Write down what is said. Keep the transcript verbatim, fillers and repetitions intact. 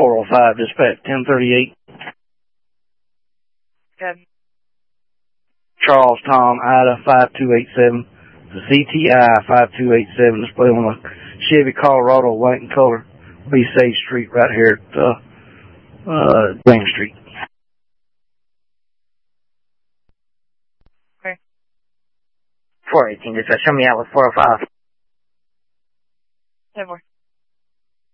four oh five, dispatch ten thirty-eight. Good. Charles Tom Ida five two eight seven. The C T I five two eight seven display on a Chevy Colorado white and color. Be Sage Street right here at uh, uh, James Street. Okay. four eighteen, dispatch, show me out with four oh five. ten four.